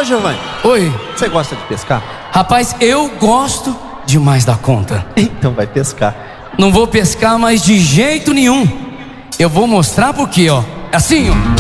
Ô Giovanni, Oi. você gosta de pescar? Rapaz, eu gosto demais da conta. Então vai pescar. Não vou pescar mais de jeito nenhum. Eu vou mostrar porque, ó. Assim, ó.